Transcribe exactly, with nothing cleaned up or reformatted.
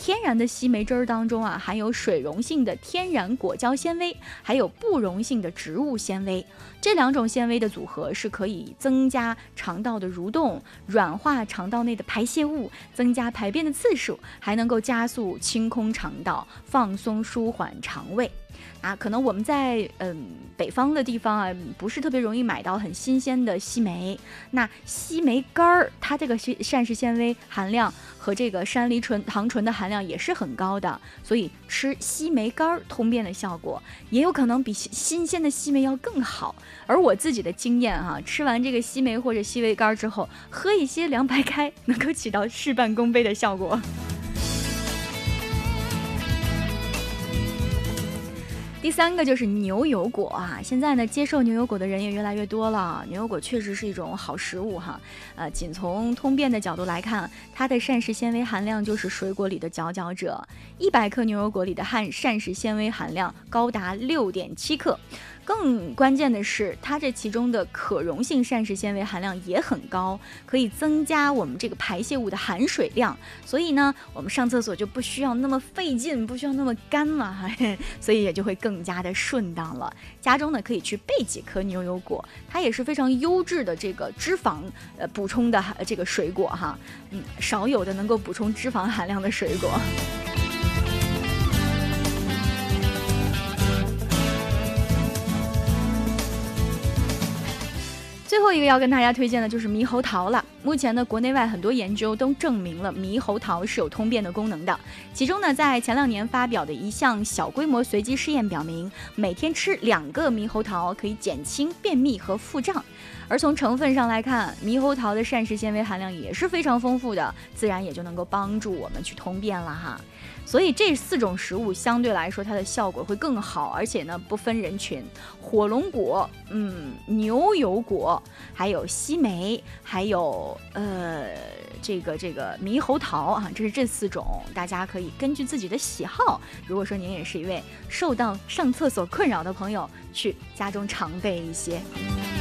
天然的西梅汁儿当中啊，含有水溶性的天然果胶纤维，还有不溶性的植物纤维。这两种纤维的组合是可以增加肠道的蠕动，软化肠道内的排泄物，增加排便的次数，还能够加速清空肠道，放松舒缓肠胃。啊，可能我们在嗯北方的地方啊，不是特别容易买到很新鲜的西梅。那西梅干儿，它这个膳食纤维含量和这个山梨醇、糖醇的含量也是很高的，所以吃西梅干儿通便的效果，也有可能比新鲜的西梅要更好。而我自己的经验哈、啊，吃完这个西梅或者西梅干之后，喝一些凉白开，能够起到事半功倍的效果。第三个就是牛油果啊，现在呢，接受牛油果的人也越来越多了。牛油果确实是一种好食物哈，呃，仅从通便的角度来看，它的膳食纤维含量就是水果里的佼佼者。一百克牛油果里的含膳食纤维含量高达六点七克。更关键的是，它这其中的可溶性膳食纤维含量也很高，可以增加我们这个排泄物的含水量，所以呢，我们上厕所就不需要那么费劲，不需要那么干了，所以也就会更加的顺当了。家中呢可以去备几颗牛油果，它也是非常优质的这个脂肪呃补充的这个水果哈，嗯，少有的能够补充脂肪含量的水果。最后一个要跟大家推荐的就是猕猴桃了。目前呢，国内外很多研究都证明了猕猴桃是有通便的功能的。其中呢，在前两年发表的一项小规模随机试验表明，每天吃两个猕猴桃可以减轻便秘和腹胀。而从成分上来看，猕猴桃的膳食纤维含量也是非常丰富的，自然也就能够帮助我们去通便了哈。所以这四种食物相对来说它的效果会更好，而且呢不分人群。火龙果、嗯牛油果，还有西梅，还有呃这个这个猕猴桃啊，这是这四种，大家可以根据自己的喜好，如果说您也是一位受到上厕所困扰的朋友，去家中常备一些。